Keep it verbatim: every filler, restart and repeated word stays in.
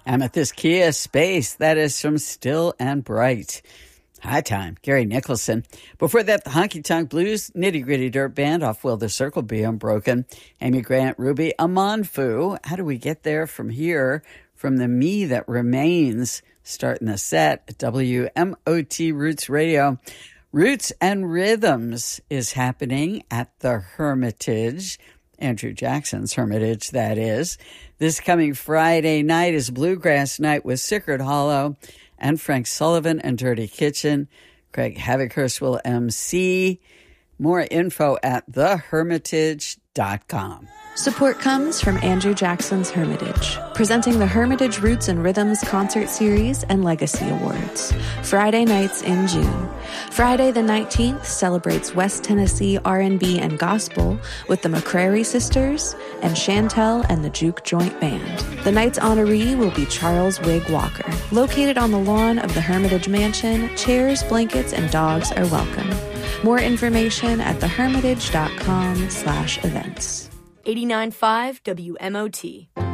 Amethyst Kia Space, that is from Still and Bright. High Time, Gary Nicholson. Before that, the Honky Tonk Blues, Nitty Gritty Dirt Band, Off Will the Circle Be Unbroken, Amy Grant, Ruby, Amanfu. How do we get there from here? From the Me That Remains, starting the set at W M O T Roots Radio. Roots and Rhythms is happening at the Hermitage, Andrew Jackson's Hermitage, that is. This coming Friday night is Bluegrass Night with Sickert Hollow and Frank Sullivan and Dirty Kitchen. Craig Havikhurst will M C. More info at the hermitage dot com. Support comes from Andrew Jackson's Hermitage, presenting the Hermitage Roots and Rhythms Concert Series and Legacy Awards, Friday nights in June. Friday the nineteenth celebrates West Tennessee R and B and gospel with the McCrary Sisters and Chantel and the Juke Joint Band. The night's honoree will be Charles Wig Walker. Located on the lawn of the Hermitage Mansion, chairs, blankets, and dogs are welcome. More information at the hermitage dot com slash events. eighty-nine point five W M O T.